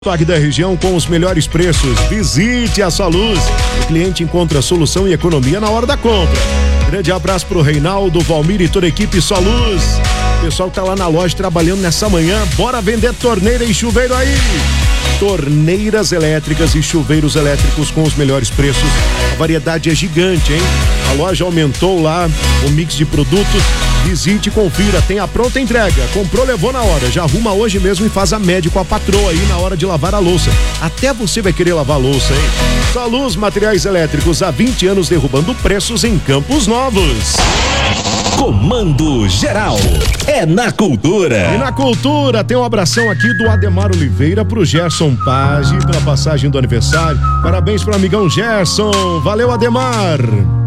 Aqui da região com os melhores preços. Visite a Soluz. O cliente encontra solução e economia na hora da compra. Grande abraço pro Reinaldo, Valmir e toda a equipe Soluz. O pessoal tá lá na loja trabalhando nessa manhã. Bora vender torneira e chuveiro aí. Torneiras elétricas e chuveiros elétricos com os melhores preços. A variedade é gigante, hein? A loja aumentou lá o mix de produtos. Visite e confira, tem a pronta entrega. Comprou, levou na hora. Já arruma hoje mesmo e faz a média com a patroa aí na hora de lavar a louça. Até você vai querer lavar a louça, hein? Soluz Materiais Elétricos, há 20 anos derrubando preços em Campos Novos. Comando Geral, é na Cultura. E na Cultura tem um abração aqui do Ademar Oliveira pro Gerson Page, pela passagem do aniversário. Parabéns pro amigão Gerson. Valeu, Ademar.